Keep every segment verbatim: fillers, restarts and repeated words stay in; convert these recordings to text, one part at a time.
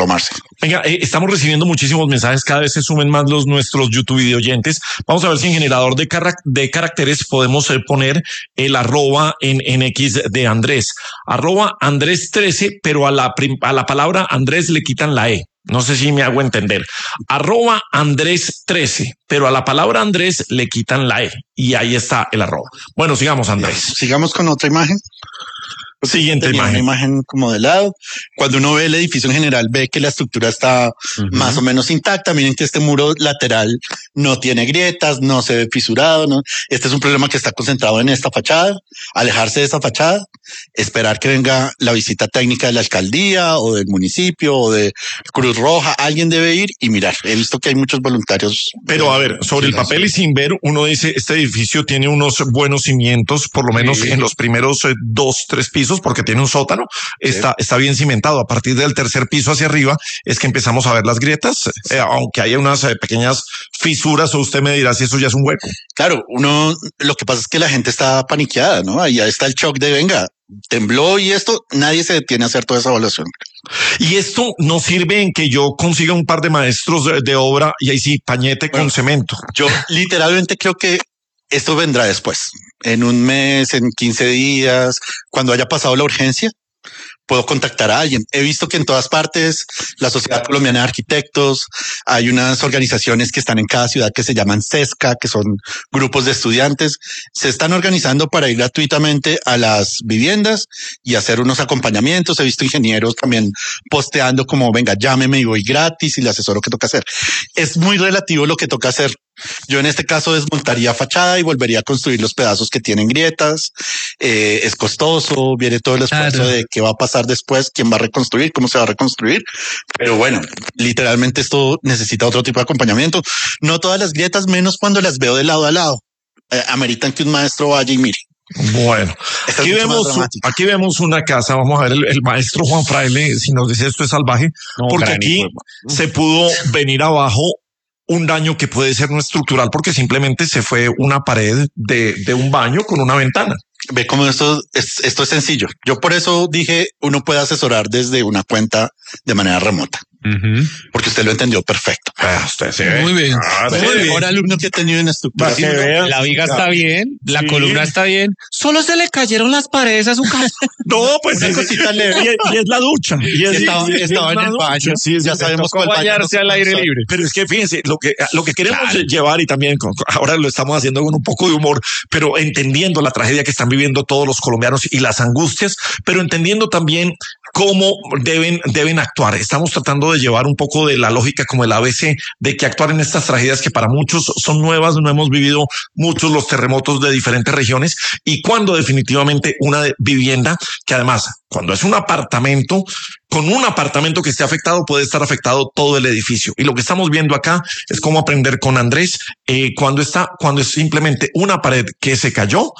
desplomarse. Venga, eh, estamos recibiendo muchísimos mensajes, cada vez se sumen más los nuestros YouTube video oyentes. Vamos a ver si en generador de, carac de caracteres podemos eh, poner el arroba en, en X de Andrés. Arroba Andrés trece, pero a la, a la palabra Andrés le quitan la E. No sé si me hago entender. Arroba Andrés trece, pero a la palabra Andrés le quitan la E. Y ahí está el arroba. Bueno, sigamos, Andrés. Sigamos con otra imagen. Siguiente Tenía imagen. Una imagen como de lado. Cuando uno ve el edificio en general, ve que la estructura está uh-huh. más o menos intacta. Miren que este muro lateral no tiene grietas, no se ve fisurado. ¿no? Este es un problema que está concentrado en esta fachada. Alejarse de esta fachada, esperar que venga la visita técnica de la alcaldía o del municipio o de Cruz Roja. Alguien debe ir y mirar. He visto que hay muchos voluntarios. Pero a ver, sobre el papel y sin ver, uno dice, este edificio tiene unos buenos cimientos, por lo menos sí. en los primeros eh, dos, tres pisos, porque tiene un sótano, sí. está, está bien cimentado. A partir del tercer piso hacia arriba es que empezamos a ver las grietas, sí. eh, aunque haya unas eh, pequeñas fisuras, o usted me dirá si eso ya es un hueco. Claro, uno, lo que pasa es que la gente está paniqueada, ¿no? Ahí está el shock de venga, tembló y esto, nadie se detiene a hacer toda esa evaluación. Y esto no sirve en que yo consiga un par de maestros de, de obra y ahí sí, pañete bueno, con cemento. Yo literalmente creo que esto vendrá después, en un mes, en quince días, cuando haya pasado la urgencia, puedo contactar a alguien. He visto que en todas partes, la Sociedad Colombiana de Arquitectos, hay unas organizaciones que están en cada ciudad que se llaman CESCA, que son grupos de estudiantes, se están organizando para ir gratuitamente a las viviendas y hacer unos acompañamientos. He visto ingenieros también posteando como, venga, llámeme y voy gratis y le asesoro qué toca hacer. Es muy relativo lo que toca hacer. Yo en este caso desmontaría fachada y volvería a construir los pedazos que tienen grietas. Eh, es costoso, viene todo el esfuerzo claro. de qué va a pasar después, quién va a reconstruir, cómo se va a reconstruir. Pero bueno, literalmente esto necesita otro tipo de acompañamiento. No todas las grietas, menos cuando las veo de lado a lado, eh, ameritan que un maestro vaya y mire. Bueno, aquí vemos, aquí vemos una casa. Vamos a ver el, el maestro Juan Fraile si nos dice esto es salvaje, no, porque aquí pues. se pudo venir abajo un daño que puede ser no estructural porque simplemente se fue una pared de, de un baño con una ventana. Ve cómo esto es, esto es sencillo. Yo por eso dije, uno puede asesorar desde una cuenta de manera remota. Uh-huh. Porque usted lo entendió perfecto. Ah, usted se ve. Muy bien. Ah, el mejor bien. alumno que he tenido en estructura. Sí, la viga está bien, la sí. columna está bien. Solo se le cayeron las paredes a su casa. No, pues una sí, cosita leve. Y, y es la ducha. Y es, estaba, y estaba en el baño. Sí, ya sabemos cuál bañarse al aire libre. Pero es que fíjense, lo que, lo que queremos claro. llevar y también ahora lo estamos haciendo con un poco de humor, pero entendiendo la tragedia que están viviendo todos los colombianos y las angustias, pero entendiendo también cómo deben, deben actuar. Estamos tratando de llevar un poco de la lógica como el A B C de que actuar en estas tragedias que para muchos son nuevas, no hemos vivido muchos los terremotos de diferentes regiones y cuando definitivamente una vivienda que además cuando es un apartamento, con un apartamento que esté afectado puede estar afectado todo el edificio. Y lo que estamos viendo acá es cómo aprender con Andrés eh, cuando está, cuando es simplemente una pared que se cayó.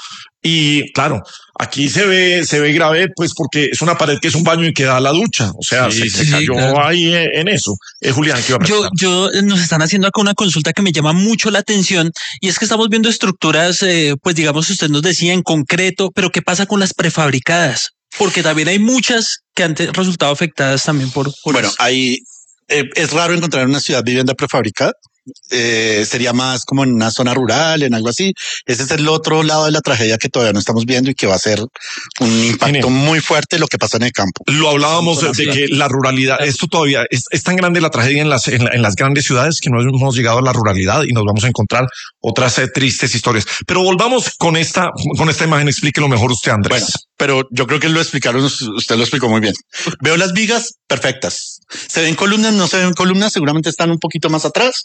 Y claro, aquí se ve, se ve grave, pues porque es una pared que es un baño y que da a la ducha. O sea, sí, se, se cayó sí, claro. ahí en eso. Eh, Julián, ¿qué iba a yo, yo nos están haciendo acá una consulta que me llama mucho la atención y es que estamos viendo estructuras, eh, pues digamos, usted nos decía en concreto, pero ¿qué pasa con las prefabricadas? Porque también hay muchas que han resultado afectadas también por, por bueno, eso. hay, eh, es raro encontrar una ciudad vivienda prefabricada. Eh, sería más como en una zona rural, en algo así. Ese es el otro lado de la tragedia que todavía no estamos viendo y que va a ser un impacto Genial. muy fuerte lo que pasa en el campo. Lo hablábamos de, de que la ruralidad, esto todavía es, es tan grande la tragedia en las, en, la, en las grandes ciudades que no hemos llegado a la ruralidad y nos vamos a encontrar otras eh, tristes historias. Pero volvamos con esta, con esta imagen, explíquelo mejor usted, Andrés. Bueno, pero yo creo que lo explicaron, usted lo explicó muy bien. Veo las vigas perfectas. Se ven columnas, no se ven columnas, seguramente están un poquito más atrás.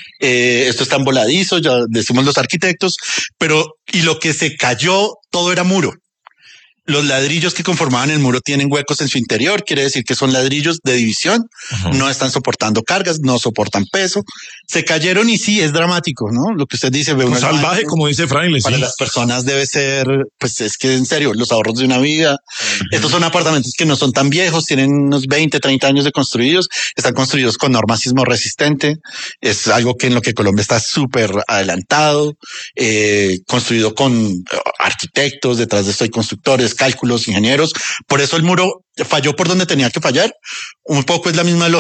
Eh, esto está en voladizo, ya decimos los arquitectos, pero y lo que se cayó, todo era muro. Los ladrillos que conformaban el muro tienen huecos en su interior, quiere decir que son ladrillos de división, uh-huh. no están soportando cargas, no soportan peso, se cayeron y sí, es dramático, ¿no? Lo que usted dice, ve un salvaje, como dice Fraile. Para sí. las personas debe ser, pues es que en serio, los ahorros de una vida. Uh-huh. Estos son apartamentos que no son tan viejos, tienen unos veinte, treinta años de construidos, están construidos con norma sismo resistente, es algo que en lo que Colombia está súper adelantado, eh, construido con arquitectos, detrás de esto hay constructores, cálculos, ingenieros. Por eso el muro falló por donde tenía que fallar. Un poco es la misma lógica